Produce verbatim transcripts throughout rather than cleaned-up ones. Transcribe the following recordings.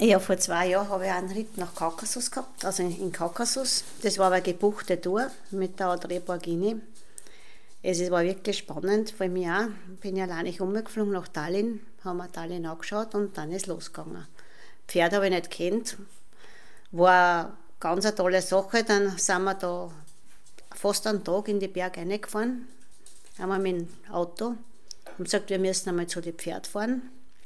Ja, vor zwei Jahren habe ich einen Ritt nach Kaukasus gehabt, also in, in Kaukasus. Das war aber eine gebuchte Tour mit der Adria Borghini. Es war wirklich spannend, für mich auch. Bin ja alleine umgeflogen nach Tallinn, haben wir Tallinn angeschaut und dann ist losgegangen. Pferd habe ich nicht kennt, war eine ganz eine tolle Sache. Dann sind wir da fast einen Tag in die Berge reingefahren, haben wir mit dem Auto und gesagt, wir müssen einmal zu den Pferden fahren.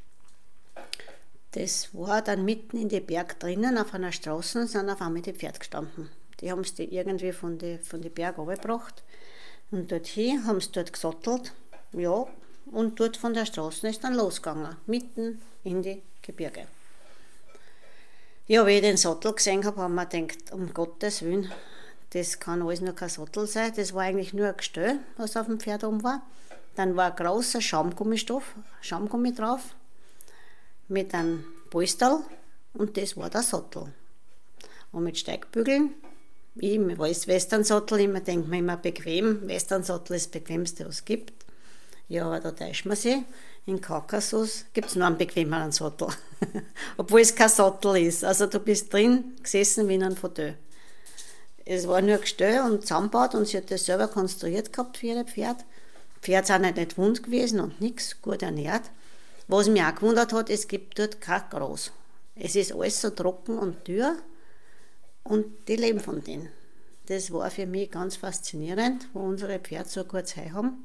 Das war dann mitten in die Berg drinnen, auf einer Straße, und sind auf einmal die Pferde gestanden. Die haben es die irgendwie von den von die Bergen runtergebracht. Und dorthin haben sie dort gesattelt, ja, und dort von der Straße ist dann losgegangen, mitten in die Gebirge. Ja, wie ich den Sattel gesehen habe, haben wir gedacht, um Gottes Willen, das kann alles nur kein Sattel sein. Das war eigentlich nur ein Gestell, was auf dem Pferd oben war. Dann war ein großer Schaumgummistoff, Schaumgummi drauf, mit einem Polsterl, und das war der Sattel. Und mit Steigbügeln. Ich weiß, Westernsattel, ich denke mir immer bequem. Westernsattel ist das bequemste, was es gibt. Ja, aber da täuscht man sich. In Kaukasus gibt es nur einen bequemeren Sattel. Obwohl es kein Sattel ist. Also du bist drin gesessen wie in einem Fauteuil. Es war nur ein Gestell und zusammengebaut, und sie hat das selber konstruiert gehabt für ihr Pferd. Die Pferde sind halt nicht wund gewesen und nichts, gut ernährt. Was mich auch gewundert hat, es gibt dort kein Gras. Es ist alles so trocken und dürr. Und die leben von denen. Das war für mich ganz faszinierend, wo unsere Pferde so kurz Heu haben.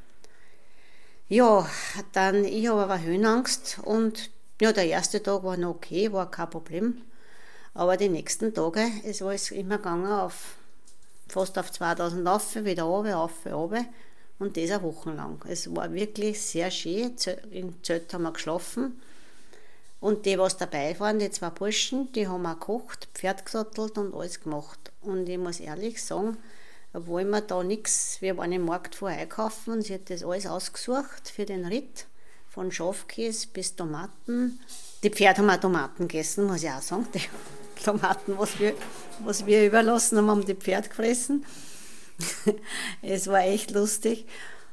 Ja, dann, ich habe aber Höhenangst, und ja, der erste Tag war noch okay, war kein Problem. Aber die nächsten Tage, es war es immer gegangen auf fast auf zweitausend rauf, wieder runter, rauf, runter. Und das eine Woche lang. Es war wirklich sehr schön. Im Zelt haben wir geschlafen. Und die, was dabei waren, die zwei Burschen, die haben auch gekocht, Pferd gesattelt und alles gemacht. Und ich muss ehrlich sagen, obwohl wir da nichts, wir waren im Markt vorher einkaufen, und sie hat das alles ausgesucht für den Ritt, von Schafkäse bis Tomaten. Die Pferde haben auch Tomaten gegessen, muss ich auch sagen. Die Tomaten, was wir, was wir überlassen haben, haben die Pferde gefressen. Es war echt lustig.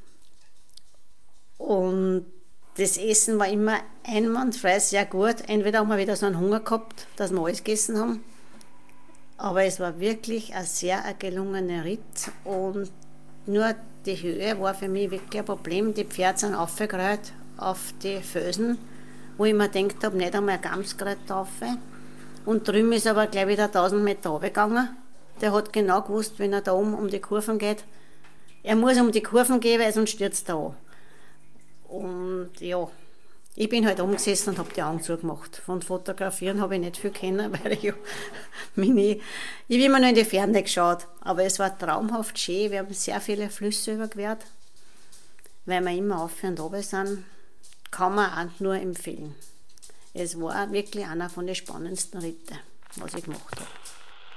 Und das Essen war immer einwandfrei, sehr gut. Entweder haben wir wieder so einen Hunger gehabt, dass wir alles gegessen haben. Aber es war wirklich ein sehr gelungener Ritt. Und nur die Höhe war für mich wirklich ein Problem. Die Pferde sind aufgerollt auf die Felsen, wo ich mir gedacht habe, nicht einmal ganz gerade drauf. Und drüben ist aber gleich wieder tausend Meter runtergegangen. Der hat genau gewusst, wenn er da oben um die Kurven geht. Er muss um die Kurven gehen, weil sonst stürzt er an. Und ja, ich bin halt umgesessen und habe die Augen zugemacht. Von Fotografieren habe ich nicht viel kennen, weil ich ja meine, ich habe immer nur in die Ferne geschaut. Aber es war traumhaft schön. Wir haben sehr viele Flüsse überquert, weil wir immer auf und runter sind. Kann man auch nur empfehlen. Es war wirklich einer von den spannendsten Ritten, was ich gemacht habe.